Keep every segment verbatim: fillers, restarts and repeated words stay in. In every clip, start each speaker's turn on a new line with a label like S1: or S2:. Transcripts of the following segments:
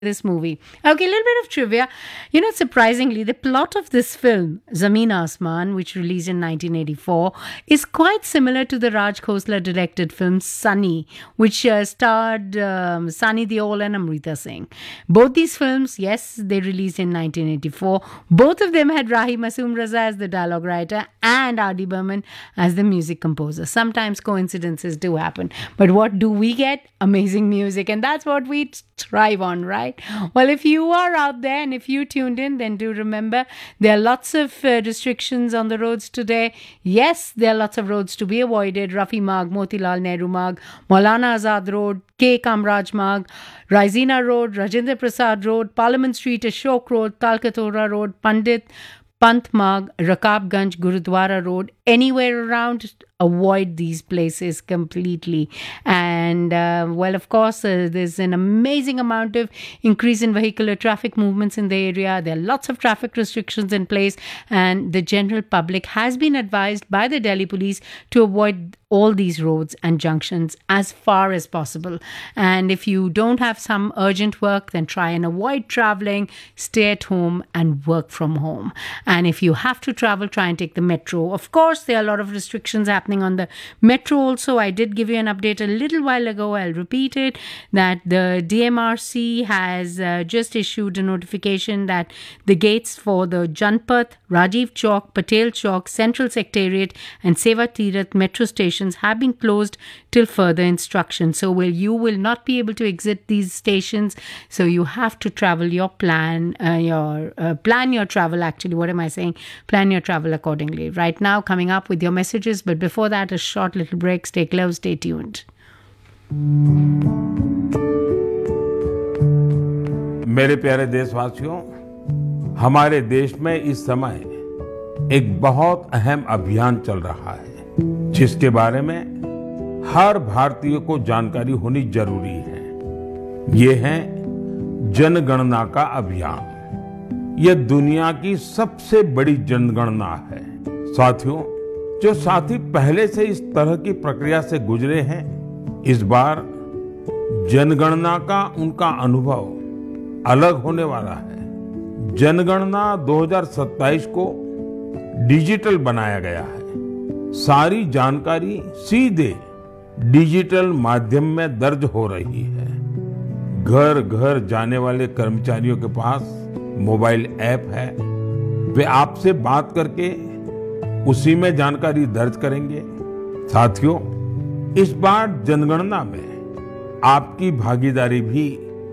S1: this movie. Okay, a little bit of trivia. You know, surprisingly, the plot of this film, Zameen Asman, which released in nineteen eighty-four, is quite similar to the Raj Khosla directed film Sunny, which uh, starred um, Sunny Deol and Amrita Singh. Both these films, yes, they released in nineteen eighty-four. Both of them had Rahi Masoom Raza as the dialogue writer and R D Burman as the music composer. Sometimes coincidences do happen. But what do we get? Amazing music. And that's what we thrive on, right? Well, if you are out there and if you tuned in, then do remember there are lots of uh, restrictions on the roads today. Yes, there are lots of roads to be avoided. Rafi Marg, Motilal Nehru Marg, Maulana Azad Road, K. Kamraj Marg, Raisina Road, Rajendra Prasad Road, Parliament Street, Ashok Road, Talkatora Road, Pandit Pant Marg, Rakabganj, Gurudwara Road, anywhere around, avoid these places completely. And, uh, well, of course, uh, there's an amazing amount of increase in vehicular traffic movements in the area. There are lots of traffic restrictions in place, and the general public has been advised by the Delhi police to avoid all these roads and junctions as far as possible. And if you don't have some urgent work, then try and avoid traveling, stay at home and work from home. And if you have to travel, try and take the metro. Of course, there are a lot of restrictions happening on the metro also. I did give you an update a little while ago. I'll repeat it, that the D M R C has uh, just issued a notification that the gates for the Janpath, Rajiv Chowk, Patel Chowk, Central Secretariat and Seva Tirath metro stations have been closed till further instruction. So will you will not be able to exit these stations. So you have to travel your plan, uh, your uh, plan your travel. Actually, what am I saying? Plan your travel accordingly. Right now, coming up with your messages, but before that, a short little break. Stay close, stay tuned.
S2: मेरे प्यारे देशवासियों, हमारे देश में इस समय एक बहुत अहम अभियान चल रहा है, जिसके बारे में हर भारतीय को जानकारी होनी जरूरी है। ये है जनगणना का अभियान। यह दुनिया की सबसे बड़ी जनगणना है। साथियों, जो साथी पहले से इस तरह की प्रक्रिया से गुजरे हैं, इस बार जनगणना का उनका अनुभव अलग होने वाला है। जनगणना दो हज़ार सत्ताईस को डिजिटल बनाया गया है। सारी जानकारी सीधे डिजिटल माध्यम में दर्ज हो रही है। घर घर जाने वाले कर्मचारियों के पास मोबाइल ऐप है। वे आपसे बात करके उसी में जानकारी दर्ज करेंगे। साथियों, इस बार जनगणना में आपकी भागीदारी भी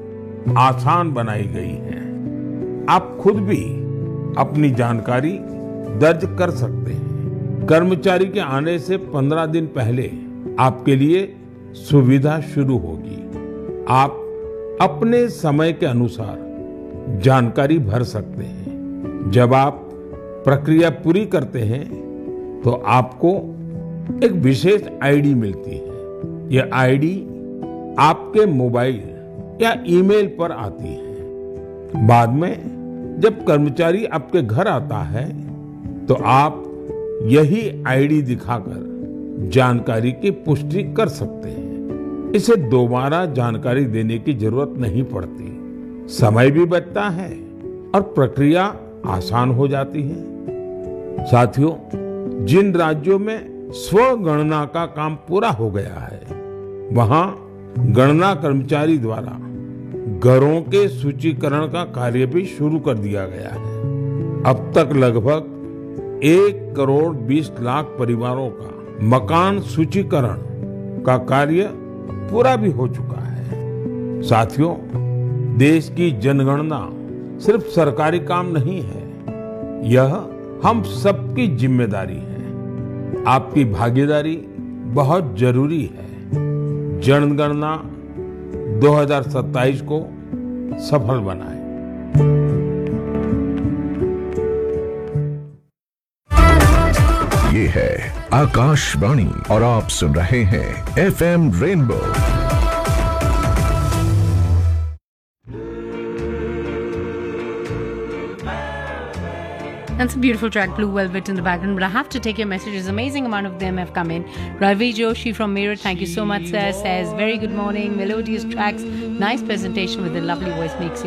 S2: आसान बनाई गई है। आप खुद भी अपनी जानकारी दर्ज कर सकते हैं। कर्मचारी के आने से पंद्रह दिन पहले आपके लिए सुविधा शुरू होगी। आप अपने समय के अनुसार जानकारी भर सकते हैं। जब आप प्रक्रिया पूरी करते हैं तो आपको एक विशेष आईडी मिलती है। यह आईडी आपके मोबाइल या ईमेल पर आती है। बाद में जब कर्मचारी आपके घर आता है तो आप यही आईडी दिखाकर जानकारी की पुष्टि कर सकते हैं। इसे दोबारा जानकारी देने की जरूरत नहीं पड़ती। समय भी बचता है और प्रक्रिया आसान हो जाती है। साथियों, जिन राज्यों में स्वगणना का काम पूरा हो गया है, वहां गणना कर्मचारी द्वारा घरों के सूचीकरण का कार्य भी शुरू कर दिया गया है। अब तक लगभग एक करोड़ बीस लाख परिवारों का मकान सूचीकरण का कार्य पूरा भी हो चुका है। साथियों, देश की जनगणना सिर्फ सरकारी काम नहीं है, यह हम सबकी जिम्मेदारी है। आपकी भागीदारी बहुत जरूरी है। जनगणना दो हज़ार सत्ताईस को सफल बनाएं।
S3: ये है आकाशवाणी और आप सुन रहे हैं FM rainbow.
S1: That's a beautiful track, Blue Velvet in the background. But I have to take your messages. Amazing amount of them have come in. Ravi Joshi from Meerut, thank you so much, sir. Says, very good morning. Melodious tracks Nice presentation with a lovely voice makes you